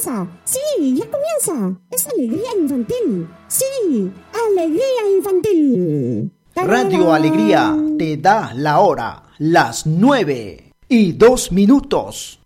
comienza. Sí, ya comienza. Es alegría infantil. Sí, alegría infantil. Radio Alegría te da la hora, las 9:02.